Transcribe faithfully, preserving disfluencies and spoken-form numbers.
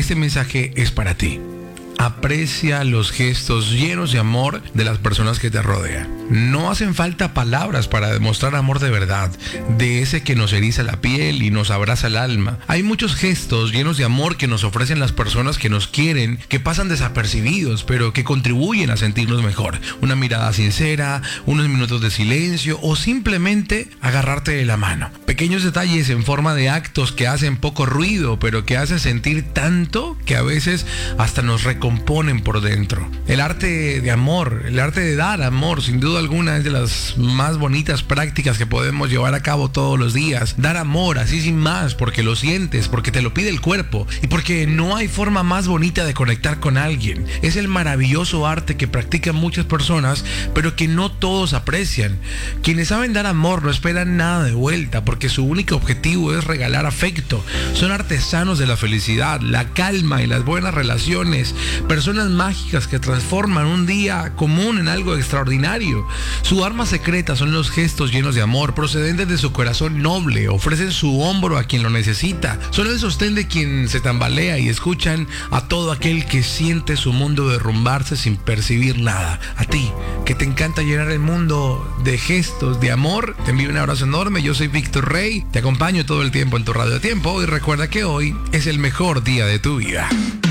este mensaje es para ti. Aprecia los gestos llenos de amor de las personas que te rodean. No hacen falta palabras para demostrar amor de verdad, de ese que nos eriza la piel y nos abraza el alma. Hay muchos gestos llenos de amor que nos ofrecen las personas que nos quieren, que pasan desapercibidos, pero que contribuyen a sentirnos mejor. Una mirada sincera, unos minutos de silencio o simplemente agarrarte de la mano. Pequeños detalles en forma de actos que hacen poco ruido, pero que hacen sentir tanto que a veces hasta nos recomponen por dentro. El arte de amor, el arte de dar amor, sin duda alguna es de las más bonitas prácticas que podemos llevar a cabo todos los días. Dar amor así sin más, porque lo sientes, porque te lo pide el cuerpo y porque no hay forma más bonita de conectar con alguien. Es el maravilloso arte que practican muchas personas, pero que no todos aprecian. Quienes saben dar amor no esperan nada de vuelta, porque su único objetivo es regalar afecto. Son artesanos de la felicidad, la calma y las buenas relaciones. Personas mágicas que transforman un día común en algo extraordinario. Su arma secreta son los gestos llenos de amor, procedentes de su corazón noble. Ofrecen su hombro a quien lo necesita. Son el sostén de quien se tambalea y escuchan a todo aquel que siente su mundo derrumbarse sin percibir nada. A ti, que te encanta llenar el mundo de gestos de amor, te envío un abrazo enorme. Yo soy Víctor Rey, te acompaño todo el tiempo en tu Radio Tiempo y recuerda que hoy es el mejor día de tu vida.